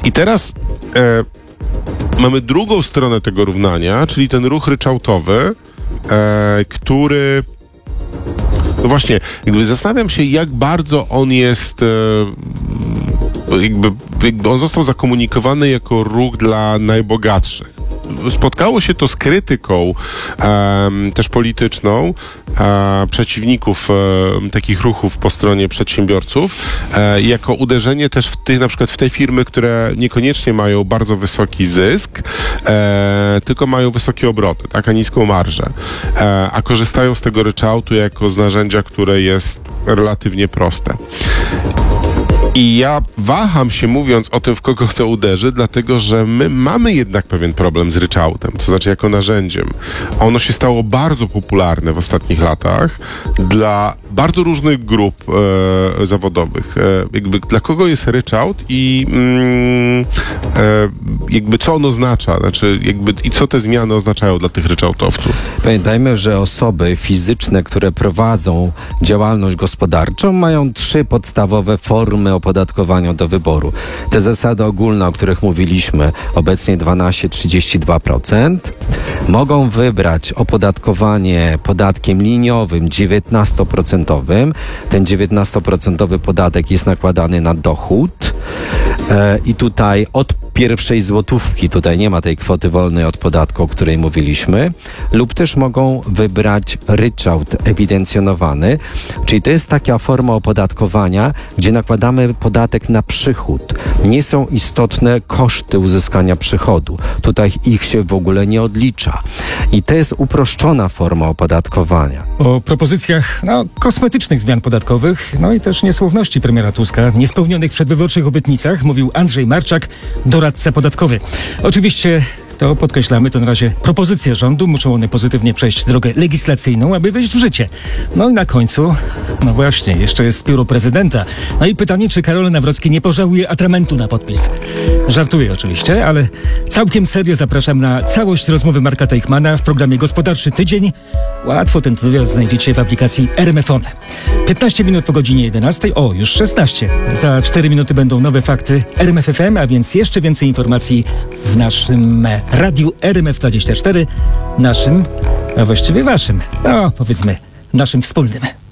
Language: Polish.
I teraz mamy drugą stronę tego równania, czyli ten ruch ryczałtowy, który... No właśnie, jakby zastanawiam się, jak bardzo on jest... Jakby on został zakomunikowany jako ruch dla najbogatszych. Spotkało się to z krytyką też polityczną przeciwników takich ruchów po stronie przedsiębiorców jako uderzenie też na przykład w te firmy, które niekoniecznie mają bardzo wysoki zysk, tylko mają wysokie obroty, tak, a niską marżę, a korzystają z tego ryczałtu jako z narzędzia, które jest relatywnie proste. I ja waham się, mówiąc o tym, w kogo to uderzy, dlatego, że my mamy jednak pewien problem z ryczałtem, to znaczy jako narzędziem. Ono się stało bardzo popularne w ostatnich latach dla bardzo różnych grup zawodowych. Jakby dla kogo jest ryczałt i jakby co on oznacza, znaczy jakby i co te zmiany oznaczają dla tych ryczałtowców. Pamiętajmy, że osoby fizyczne, które prowadzą działalność gospodarczą, mają 3 podstawowe formy opodatkowania do wyboru. Te zasady ogólne, o których mówiliśmy, obecnie 12-32%, mogą wybrać opodatkowanie podatkiem liniowym 19%. Ten 19% podatek jest nakładany na dochód i tutaj od pierwszej złotówki, tutaj nie ma tej kwoty wolnej od podatku, o której mówiliśmy, lub też mogą wybrać ryczałt ewidencjonowany, czyli to jest taka forma opodatkowania, gdzie nakładamy podatek na przychód. Nie są istotne koszty uzyskania przychodu. Tutaj ich się w ogóle nie odlicza. I to jest uproszczona forma opodatkowania. O propozycjach kosmetycznych zmian podatkowych, i też niesłowności premiera Tuska, niespełnionych przedwyborczych obietnicach, mówił Andrzej Marczak, doradca podatkowy. Oczywiście, to podkreślamy, to na razie propozycje rządu, muszą one pozytywnie przejść drogę legislacyjną, aby wejść w życie. I na końcu, właśnie, jeszcze jest biuro prezydenta. I pytanie, czy Karol Nawrocki nie pożałuje atramentu na podpis. Żartuję oczywiście, ale całkiem serio zapraszam na całość rozmowy Marka Teichmana w programie Gospodarczy Tydzień. Łatwo ten wywiad znajdziecie w aplikacji RMFON. 15 minut po godzinie 11, już 16. Za 4 minuty będą nowe fakty RMF FM, a więc jeszcze więcej informacji w naszym radiu RMF24, naszym, a właściwie waszym, powiedzmy, naszym wspólnym.